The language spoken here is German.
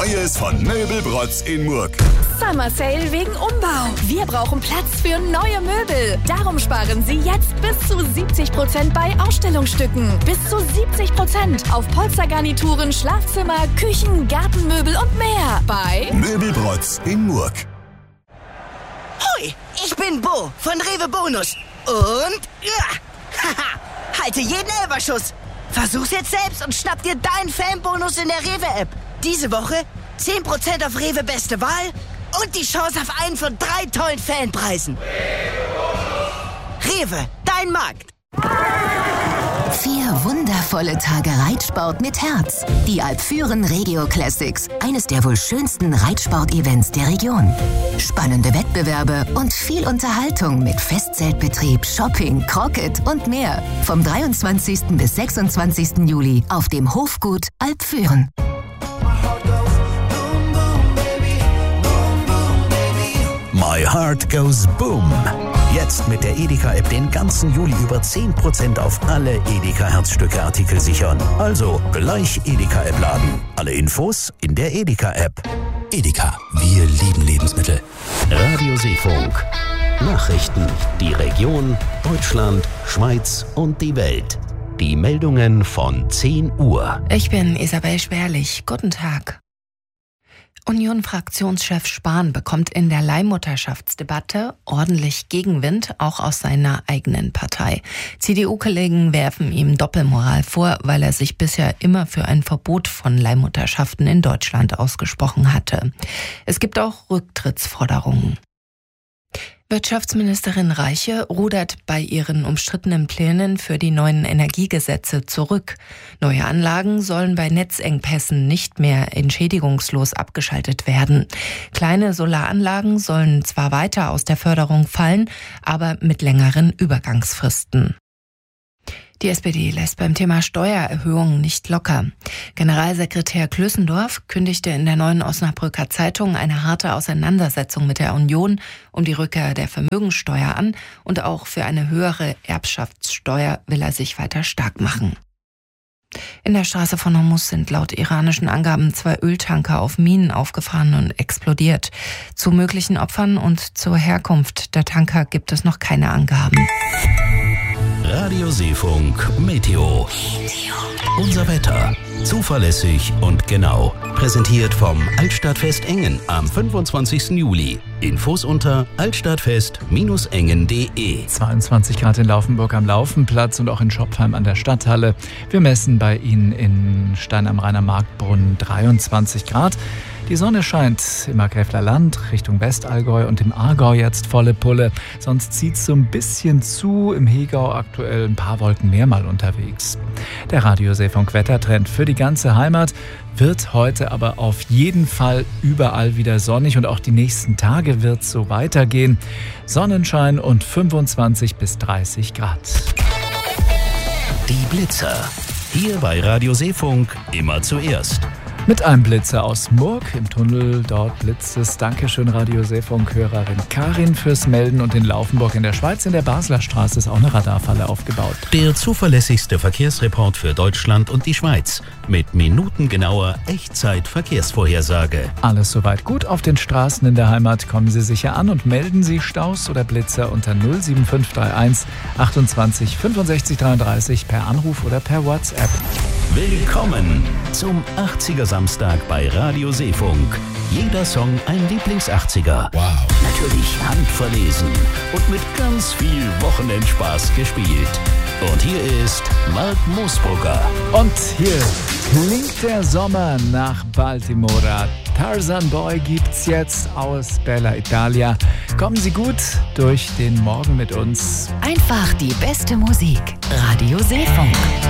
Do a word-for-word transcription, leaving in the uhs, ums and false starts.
Neues von Möbelbrotz in Murg. Summer Sale wegen Umbau. Wir brauchen Platz für neue Möbel. Darum sparen Sie jetzt bis zu siebzig Prozent bei Ausstellungsstücken. Bis zu siebzig Prozent auf Polstergarnituren, Schlafzimmer, Küchen, Gartenmöbel und mehr. Bei Möbelbrotz in Murg. Hoi, ich bin Bo von Rewe Bonus. Und ja, haha, halte jeden Elberschuss. Versuch's jetzt selbst und schnapp dir deinen Fanbonus in der Rewe-App. Diese Woche zehn Prozent auf Rewe Beste Wahl und die Chance auf einen von drei tollen Fanpreisen. Rewe, dein Markt. Vier wundervolle Tage Reitsport mit Herz. Die Alpfüren Regio Classics. Eines der wohl schönsten Reitsport-Events der Region. Spannende Wettbewerbe und viel Unterhaltung mit Festzeltbetrieb, Shopping, Croquet und mehr. Vom dreiundzwanzigsten bis sechsundzwanzigsten Juli auf dem Hofgut Alpfüren. My Heart Goes Boom. Jetzt mit der Edeka-App den ganzen Juli über zehn Prozent auf alle Edeka-Herzstücke-Artikel sichern. Also gleich Edeka-App laden. Alle Infos in der Edeka-App. Edeka, wir lieben Lebensmittel. Radio Seefunk. Nachrichten, die Region, Deutschland, Schweiz und die Welt. Die Meldungen von zehn Uhr. Ich bin Isabel Schwerlich. Guten Tag. Union-Fraktionschef Spahn bekommt in der Leihmutterschaftsdebatte ordentlich Gegenwind, auch aus seiner eigenen Partei. C D U-Kollegen werfen ihm Doppelmoral vor, weil er sich bisher immer für ein Verbot von Leihmutterschaften in Deutschland ausgesprochen hatte. Es gibt auch Rücktrittsforderungen. Wirtschaftsministerin Reiche rudert bei ihren umstrittenen Plänen für die neuen Energiegesetze zurück. Neue Anlagen sollen bei Netzengpässen nicht mehr entschädigungslos abgeschaltet werden. Kleine Solaranlagen sollen zwar weiter aus der Förderung fallen, aber mit längeren Übergangsfristen. Die S P D lässt beim Thema Steuererhöhungen nicht locker. Generalsekretär Klößendorf kündigte in der Neuen Osnabrücker Zeitung eine harte Auseinandersetzung mit der Union um die Rückkehr der Vermögensteuer an und auch für eine höhere Erbschaftssteuer will er sich weiter stark machen. In der Straße von Hormuz sind laut iranischen Angaben zwei Öltanker auf Minen aufgefahren und explodiert. Zu möglichen Opfern und zur Herkunft der Tanker gibt es noch keine Angaben. Radio Seefunk Meteo. Unser Wetter. Zuverlässig und genau. Präsentiert vom Altstadtfest Engen am fünfundzwanzigsten Juli. Infos unter altstadtfest engen punkt de. zweiundzwanzig Grad in Laufenburg am Laufenplatz und auch in Schopfheim an der Stadthalle. Wir messen bei Ihnen in Stein am Rheiner Marktbrunnen dreiundzwanzig Grad. Die Sonne scheint im Markgräfler Land Richtung Westallgäu und im Aargau jetzt volle Pulle. Sonst zieht es so ein bisschen zu. Im Hegau aktuell ein paar Wolken mehr mal unterwegs. Der Radio Seefunk Wettertrend für die ganze Heimat wird heute aber auf jeden Fall überall wieder sonnig und auch die nächsten Tage wird es so weitergehen. Sonnenschein und fünfundzwanzig bis dreißig Grad. Die Blitzer. Hier bei Radio Seefunk immer zuerst. Mit einem Blitzer aus Murg im Tunnel, dort blitzt es. Dankeschön Radio Seefunk-Hörerin Karin fürs Melden und in Laufenburg in der Schweiz in der Basler Straße ist auch eine Radarfalle aufgebaut. Der zuverlässigste Verkehrsreport für Deutschland und die Schweiz mit minutengenauer Echtzeit-Verkehrsvorhersage. Alles soweit gut auf den Straßen in der Heimat. Kommen Sie sicher an und melden Sie Staus oder Blitzer unter null sieben fünf drei eins achtundzwanzig fünfundsechzig dreiunddreißig per Anruf oder per WhatsApp. Willkommen zum achtziger Samstag bei Radio Seefunk. Jeder Song ein Lieblings-achtziger. Wow. Natürlich handverlesen und mit ganz viel Wochenendspaß gespielt. Und hier ist Mark Moosbrugger. Und hier klingt der Sommer nach Baltimora. Tarzan Boy gibt's jetzt aus Bella Italia. Kommen Sie gut durch den Morgen mit uns. Einfach die beste Musik. Radio Seefunk.